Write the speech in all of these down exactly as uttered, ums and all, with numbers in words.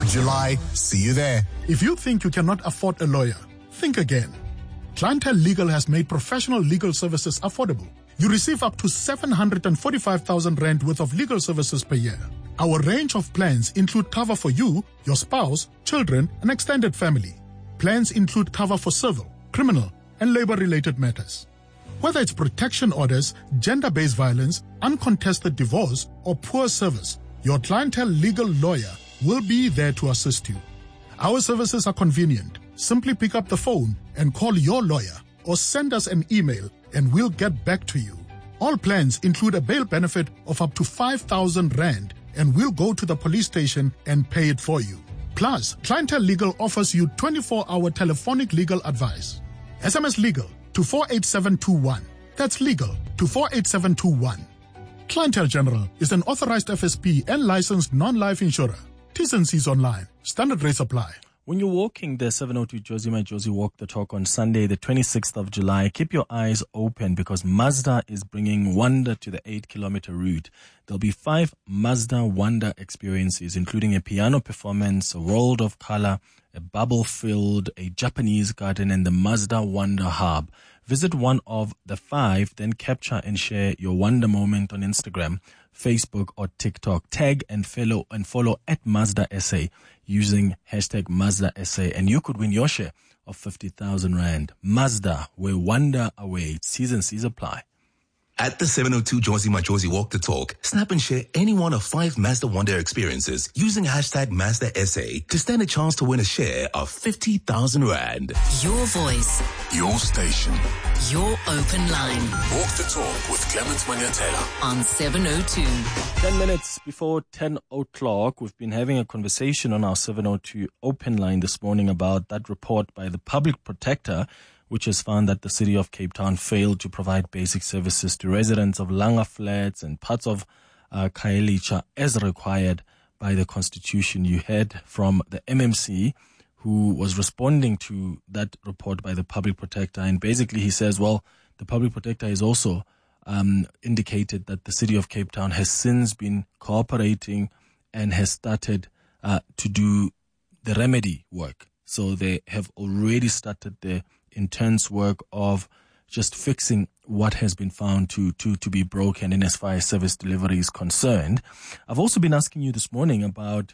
July. See you there. If you think you cannot afford a lawyer, think again. Clientele Legal has made professional legal services affordable. You receive up to seven hundred forty-five thousand rand worth of legal services per year. Our range of plans include cover for you, your spouse, children, and extended family. Plans include cover for civil, criminal, and labor-related matters. Whether it's protection orders, gender-based violence, uncontested divorce, or poor service, your Clientele Legal lawyer will be there to assist you. Our services are convenient. Simply pick up the phone and call your lawyer or send us an email and we'll get back to you. All plans include a bail benefit of up to five thousand rand and we'll go to the police station and pay it for you. Plus, Clientele Legal offers you twenty-four hour telephonic legal advice. S M S legal to four eight seven two one. That's legal to four eight seven two one. Clientele General is an authorized F S P and licensed non-life insurer. T's and C's online. Standard rates apply. When you're walking the seven oh two Josie My Josie Walk the Talk on Sunday, the twenty-sixth of July, keep your eyes open because Mazda is bringing wonder to the eight kilometer route. There'll be five Mazda Wonder experiences, including a piano performance, a world of color, a bubble field, a Japanese garden, and the Mazda Wonder Hub. Visit one of the five, then capture and share your wonder moment on Instagram, Facebook, or TikTok. Tag and follow and follow at Mazda S A using hashtag Mazda S A, and you could win your share of fifty thousand rand. Mazda, where wonder awaits. Season and C's apply. At the seven oh two Josie My Josie Walk the Talk, snap and share any one of five Mazda Wonder experiences using hashtag Mazda S A to stand a chance to win a share of fifty thousand rand. Your voice. Your station. Your open line. Walk the Talk with Clement Manyatela on seven oh two. Ten minutes before ten o'clock, we've been having a conversation on our seven oh two open line this morning about that report by the Public Protector, which has found that the city of Cape Town failed to provide basic services to residents of Langa Flats and parts of uh, Khayelitsha as required by the Constitution. You heard from the M M C who was responding to that report by the Public Protector, and basically he says, well, the Public Protector has also um, indicated that the city of Cape Town has since been cooperating and has started uh, to do the remedy work. So they have already started the intense work of just fixing what has been found to, to, to be broken in as far as service delivery is concerned. I've also been asking you this morning about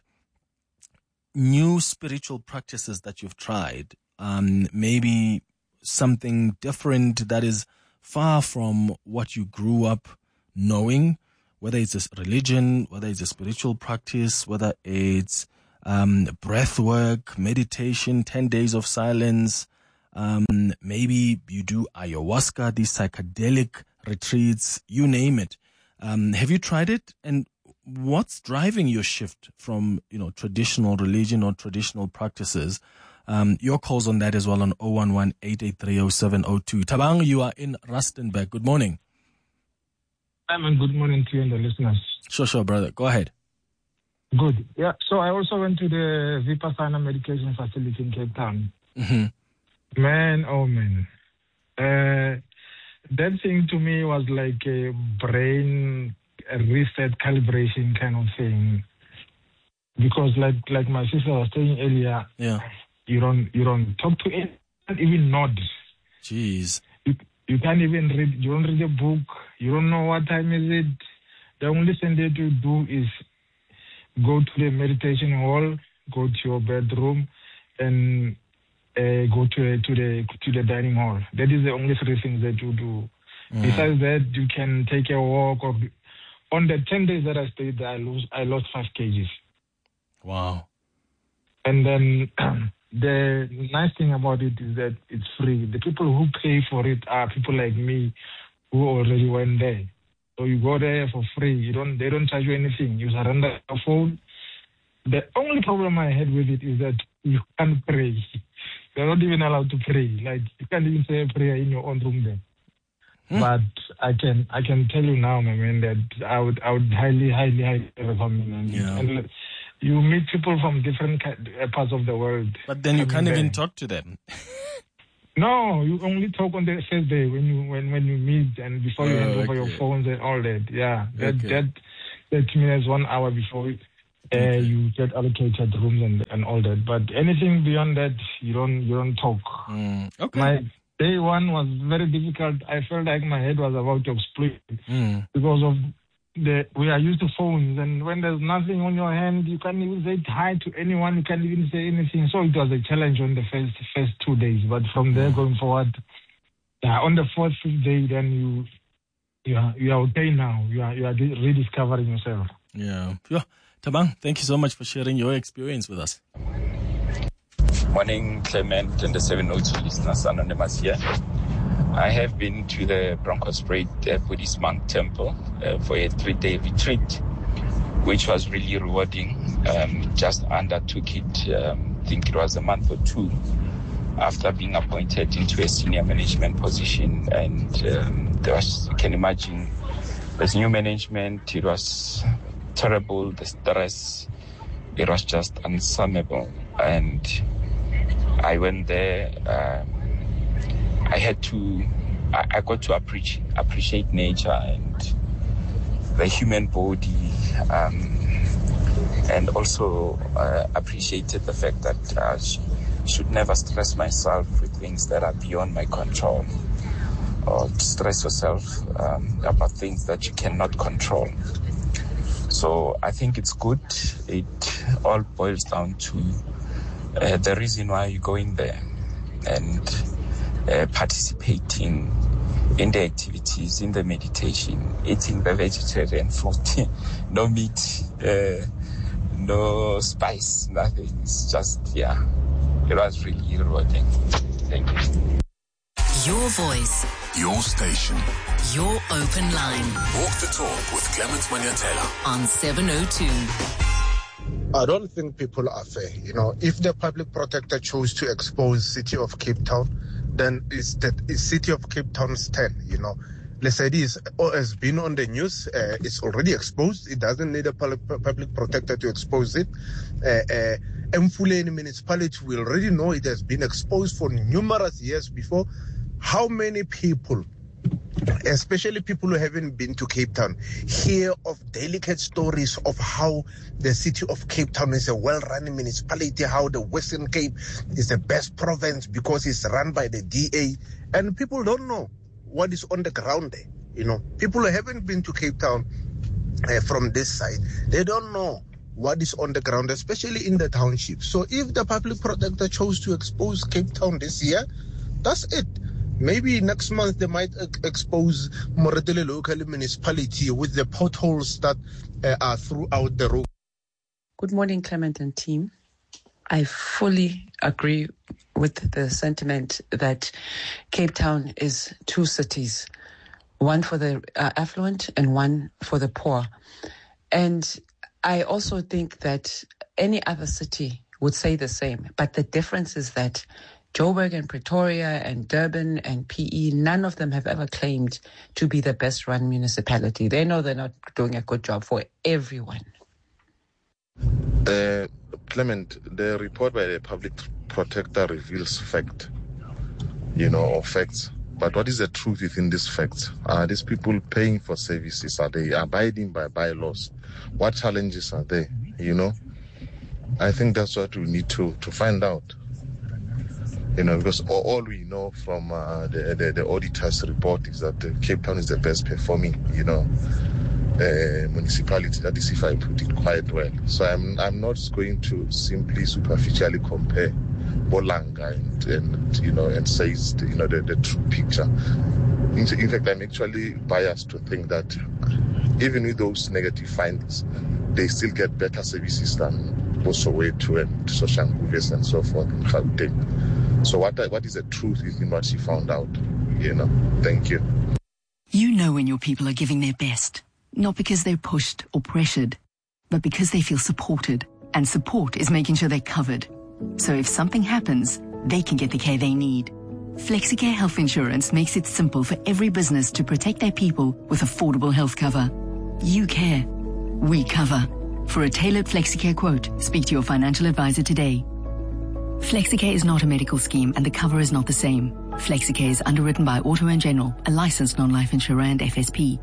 new spiritual practices that you've tried. Um, maybe something different that is far from what you grew up knowing, whether it's a religion, whether it's a spiritual practice, whether it's um, breath work, meditation, ten days of silence. Um, maybe you do ayahuasca, these psychedelic retreats, you name it. Um, have you tried it? And what's driving your shift from, you know, traditional religion or traditional practices? Um, your calls on that as well on zero one one, eight eight three, zero seven zero two. Tabang, you are in Rustenburg. Good morning. Hi, man. Good morning to you and the listeners. Sure, sure, brother. Go ahead. Good. Yeah. So I also went to the Vipassana medication facility in Cape Town. Mm-hmm. Man, oh man. Uh, that thing to me was like a brain a reset calibration kind of thing. Because like like my sister was saying earlier, yeah, you don't you don't talk to it, you can't even nod. Jeez. You, you can't even read, you don't read a book, you don't know what time is it. The only thing that you do is go to the meditation hall, go to your bedroom, and uh, go to to the to the dining hall. That is the only three things that you do. Mm. Besides that, you can take a walk. Or on the ten days that I stayed there, I lost I lost five kgs. Wow. And then the nice thing about it is that it's free. The people who pay for it are people like me who already went there. So you go there for free. You don't. They don't charge you anything. You surrender your phone. The only problem I had with it is that you can't pray. You're not even allowed to pray. Like you can't even say a prayer in your own room there. Hmm. But I can I can tell you now, my man, that I would I would highly highly highly recommend. Yeah. And you meet people from different parts of the world. But then you can't even talk to them. No, you only talk on the first day when you when, when you meet and before you oh, hand over okay. your phones and all that. Yeah, that okay. that that to me is one hour before it. Uh, Okay. You get allocated rooms and, and all that. But anything beyond that, you don't you don't talk. Mm, okay. My day one was very difficult. I felt like my head was about to explode Mm. because of the we are used to phones, and when there's nothing on your hand, you can't even say hi to anyone. You can't even say anything. So it was a challenge on the first first two days. But from there going forward, yeah, on the fourth fifth day, then you you are you are okay now. You are you are rediscovering yourself. Yeah. Yeah. Tabang, thank you so much for sharing your experience with us. Morning, Clement and the seven oh two listeners, Anonymous here. I have been to the Broncos Parade uh, Buddhist monk temple uh, for a three-day retreat, which was really rewarding. Um, just undertook it, um, I think it was a month or two after being appointed into a senior management position. And um, there was, you can imagine, there's new management. It was terrible, the stress. It was just unsummable. And I went there. Um, I had to, I, I got to appreciate, appreciate nature and the human body, um, and also uh, appreciated the fact that I sh- should never stress myself with things that are beyond my control, or stress yourself um, about things that you cannot control. So I think it's good. It all boils down to uh, the reason why you're going there, and Uh, participating in the activities, in the meditation, eating the vegetarian food, no meat, uh, no spice, nothing. It's just, yeah, it was really rewarding. Thank you. Your voice, Your station. your open line Walk the talk with Clement Manyatela. on seven oh two. I don't think people are fair. You know, if the public protector chose to expose City of Cape Town, then it's the it's City of Cape Town's turn. You know, Lesedi is or has been on the news. Uh, it's already exposed. It doesn't need a public, public protector to expose it. Uh, uh, Mfuleni municipality, we already know it has been exposed for numerous years before. How many people, especially people who haven't been to Cape Town, hear of delicate stories of how the City of Cape Town is a well-run municipality, how the Western Cape is the best province because it's run by the D A, and people don't know what is on the ground there. You know, people who haven't been to Cape Town uh, from this side, they don't know what is on the ground, especially in the township. So if the public protector chose to expose Cape Town this year, that's it. Maybe next month they might uh, expose Moretele local municipality with the potholes that uh, are throughout the road. Good morning, Clement and team. I fully agree with the sentiment that Cape Town is two cities, one for the uh, affluent and one for the poor. And I also think that any other city would say the same. But the difference is that Joburg and Pretoria and Durban and P E, none of them have ever claimed to be the best run municipality. They know they're not doing a good job for everyone. Uh, Clement, the report by the public protector reveals fact, you know, or facts. But what is the truth within these facts? Are these people paying for services? Are they abiding by bylaws? What challenges are there, you know? I think that's what we need to, to find out. You know, because all, all we know from uh, the, the the auditor's report is that uh, Cape Town is the best performing, you know, uh, municipality. That is, if I put it quite well. So I'm I'm not going to simply superficially compare Bolanga and, and you know and say it's the, you know the, the true picture. In, in fact, I'm actually biased to think that even with those negative findings, they still get better services than Soweto and Soshanguve and so forth in Gauteng. So what what is the truth in what she found out? You know, thank you. You know when your people are giving their best, not because they're pushed or pressured, but because they feel supported. And support is making sure they're covered. So if something happens, they can get the care they need. FlexiCare Health Insurance makes it simple for every business to protect their people with affordable health cover. You care. We cover. For a tailored FlexiCare quote, speak to your financial advisor today. FlexiCare is not a medical scheme and the cover is not the same. FlexiCare is underwritten by Auto and General, a licensed non-life insurer and F S P.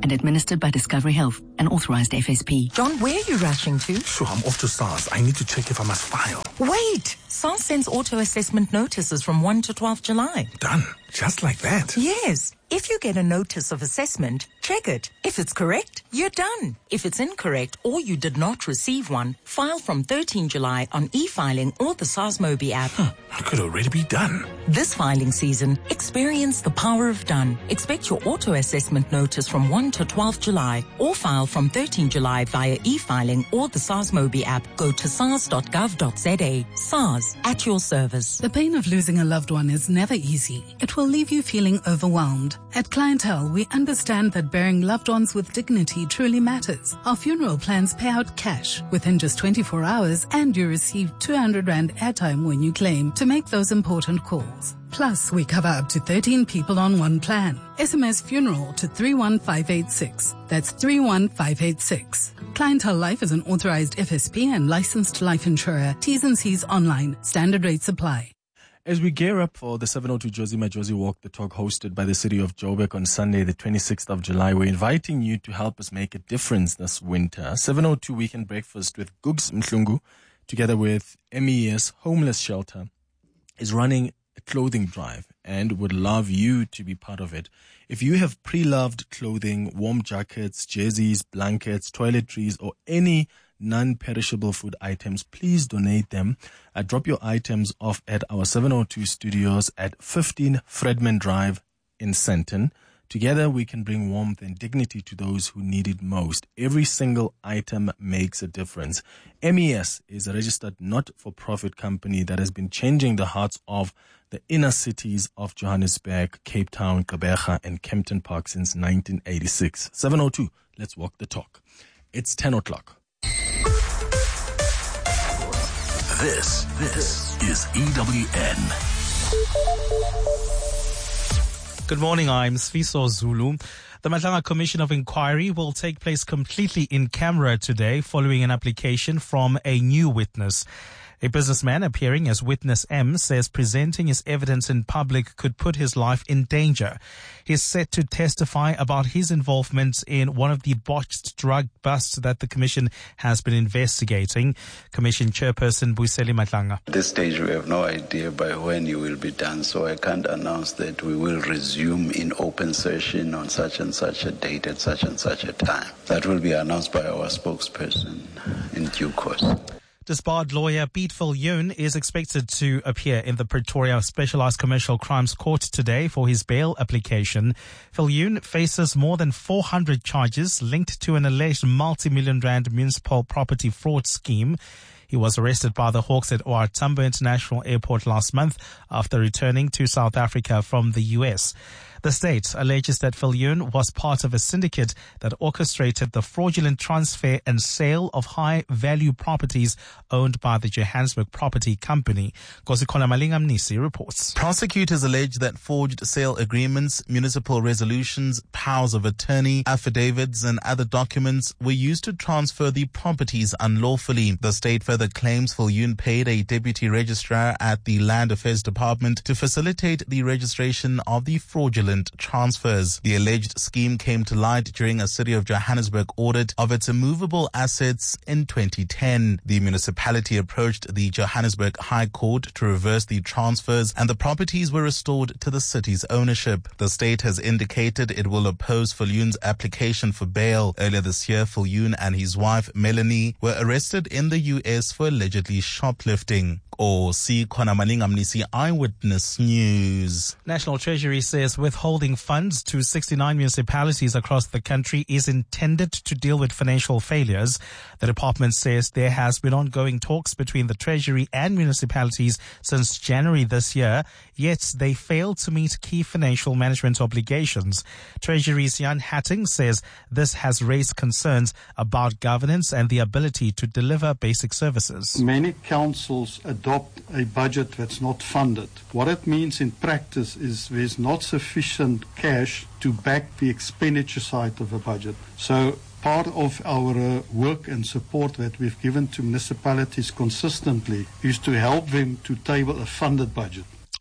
and administered by Discovery Health, an authorized F S P. John, where are you rushing to? Sure, I'm off to SARS. I need to check if I must file. Wait! SARS sends auto-assessment notices from first to twelfth July. Done. Just like that? Yes. If you get a notice of assessment, check it. If it's correct, you're done. If it's incorrect or you did not receive one, file from thirteenth July on e-filing or the SARS Mobi app. Huh, I could already be done. This filing season, experience the power of done. Expect your auto-assessment notice from first to twelfth July or file from thirteenth July via e-filing or the SARS Mobi app. Go to sars dot gov dot za. SARS, at your service. The pain of losing a loved one is never easy. It will leave you feeling overwhelmed. At Clientele, we understand that burying loved ones with dignity truly matters. Our funeral plans pay out cash within just twenty-four hours, and you receive two hundred rand airtime when you claim to make those important calls. Plus, we cover up to thirteen people on one plan. S M S funeral to three one five eight six. That's three one five eight six. Clientele Life is an authorized F S P and licensed life insurer. T's and C's online. Standard rates apply. As we gear up for the seven oh two Jozi Majozi Walk the Talk hosted by the city of Joburg on Sunday, the twenty-sixth of July, we're inviting you to help us make a difference this winter. seven oh two Weekend Breakfast with Gugs Mhlungu, together with M E S Homeless Shelter, is running a clothing drive and would love you to be part of it. If you have pre-loved clothing, warm jackets, jerseys, blankets, toiletries, or any non-perishable food items, please donate them. Uh, drop your items off at our seven oh two studios at fifteen Fredman Drive in Sandton. Together we can bring warmth and dignity to those who need it most. Every single item makes a difference. M E S is a registered not-for-profit company that has been changing the hearts of the inner cities of Johannesburg, Cape Town, Gqeberha, and Kempton Park since nineteen eighty-six. seven oh two, let's walk the talk. It's ten o'clock. This, this is E W N. Good morning, I'm Sfiso Zulu. The Matlanga Commission of Inquiry will take place completely in camera today following an application from a new witness. A businessman appearing as Witness M says presenting his evidence in public could put his life in danger. He is set to testify about his involvement in one of the botched drug busts that the Commission has been investigating. Commission Chairperson Buseli Matlanga. At this stage, we have no idea by when you will be done, so I can't announce that we will resume in open session on such and such a date at such and such a time. That will be announced by our spokesperson in due course. Disbarred lawyer Piet Viljoen is expected to appear in the Pretoria Specialized Commercial Crimes Court today for his bail application. Viljoen faces more than four hundred charges linked to an alleged multi-million rand municipal property fraud scheme. He was arrested by the Hawks at O R Tambo International Airport last month after returning to South Africa from the U S. The state alleges that Viljoen was part of a syndicate that orchestrated the fraudulent transfer and sale of high-value properties owned by the Johannesburg Property Company. Kosikona Malingamnisi reports. Prosecutors allege that forged sale agreements, municipal resolutions, powers of attorney, affidavits and other documents were used to transfer the properties unlawfully. The state further claims Viljoen paid a deputy registrar at the Land Affairs Department to facilitate the registration of the fraudulent transfers. The alleged scheme came to light during a City of Johannesburg audit of its immovable assets in twenty ten. The municipality approached the Johannesburg High Court to reverse the transfers and the properties were restored to the city's ownership. The state has indicated it will oppose Viljoen's application for bail. Earlier this year, Viljoen and his wife Melanie were arrested in the U S for allegedly shoplifting. Or see Kona Malingamnisi Eyewitness News. National Treasury says withholding funds to sixty-nine municipalities across the country is intended to deal with financial failures. The department says there has been ongoing talks between the Treasury and municipalities since January this year, yet they failed to meet key financial management obligations. Treasury's Jan Hatting says this has raised concerns about governance and the ability to deliver basic services. Many councils adopt a budget that's not funded. What it means in practice is there's not sufficient cash to back the expenditure side of a budget. So part of our uh, work and support that we've given to municipalities consistently is to help them to table a funded budget.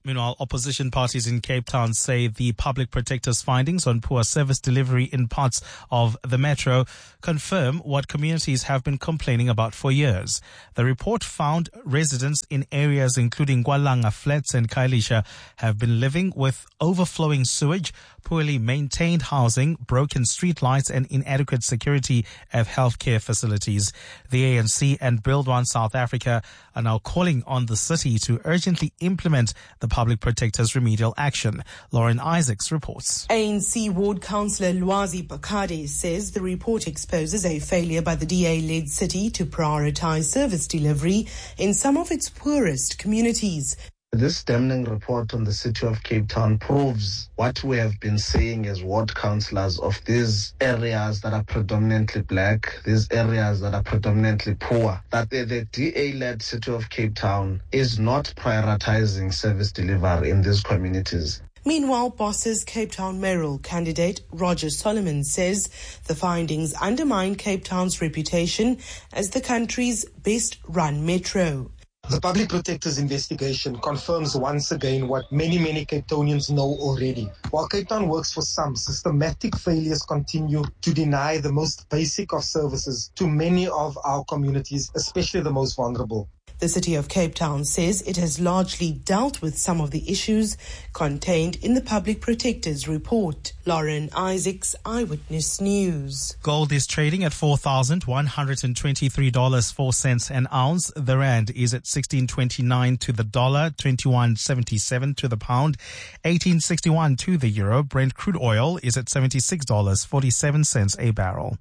Meanwhile, opposition parties in Cape Town say the public protector's findings on poor service delivery in parts of the metro confirm what communities have been complaining about for years. The report found residents in areas including Kwalanga Flats and Khayelitsha have been living with overflowing sewage, poorly maintained housing, broken street lights and inadequate security at healthcare facilities. The A N C and Build One South Africa are now calling on the city to urgently implement the public protector's remedial action. Lauren Isaacs reports. A N C Ward Councillor Lwazi Bakade says the report exposes a failure by the D A-led city to prioritise service delivery in some of its poorest communities. This damning report on the city of Cape Town proves what we have been saying as ward councillors of these areas that are predominantly black, these areas that are predominantly poor, that the, the D A-led city of Cape Town is not prioritizing service delivery in these communities. Meanwhile, Boss's Cape Town mayoral candidate Roger Solomon says the findings undermine Cape Town's reputation as the country's best-run metro. The Public Protector's investigation confirms once again what many, many Cape Townians know already. While Cape Town works for some, systematic failures continue to deny the most basic of services to many of our communities, especially the most vulnerable. The City of Cape Town says it has largely dealt with some of the issues contained in the Public Protector's report. Lauren Isaacs, Eyewitness News. Gold is trading at four thousand one hundred twenty-three dollars and four cents an ounce. The rand is at sixteen twenty-nine to the dollar, twenty-one seventy-seven to the pound, eighteen sixty-one to the euro. Brent crude oil is at seventy-six dollars and forty-seven cents a barrel.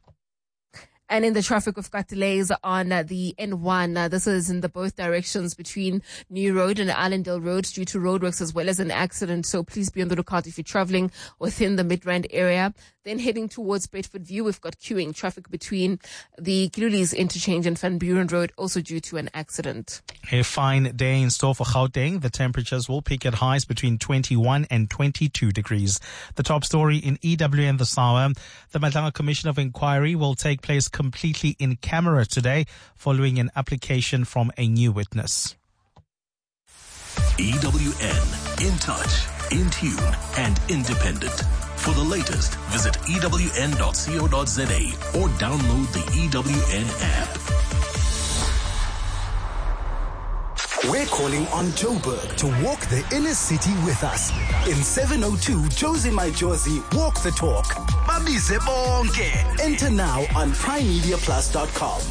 And in the traffic, we've got delays on uh, the N one. Uh, this is in the both directions between New Road and Allendale Road due to roadworks as well as an accident. So please be on the lookout if you're traveling within the Midrand area. Then heading towards Bedford View, we've got queuing traffic between the Kilulis interchange and Van Buren Road, also due to an accident. A fine day in store for Gauteng. The temperatures will peak at highs between twenty-one and twenty-two degrees. The top story in E W N this hour. The Madlanga Commission of Inquiry will take place completely in camera today following an application from a new witness. E W N, in touch, in tune and independent. For the latest, visit E W N dot co dot za or download the E W N app. We're calling on Joburg to walk the inner city with us. In seven oh two, Josie My Josie, walk the talk. Babize bonke. Enter now on prime media plus dot com.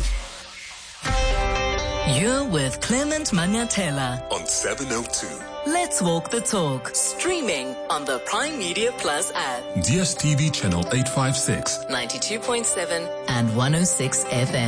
You're with Clement Manyatela on seven oh two. Let's walk the talk. Streaming on the Prime Media Plus app. D S T V channel eight fifty-six. ninety-two point seven and one oh six F M.